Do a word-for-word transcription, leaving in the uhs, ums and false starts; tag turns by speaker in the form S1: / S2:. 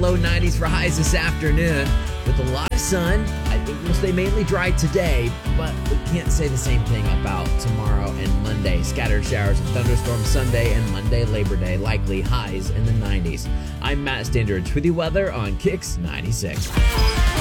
S1: low nineties for highs this afternoon with a lot of sun. I think we'll stay mainly dry today, but we can't say the same thing about tomorrow and Monday. Scattered showers and thunderstorms Sunday and Monday, Labor Day, likely highs in the nineties. I'm Matt Standridge with the weather on Kicks ninety-six.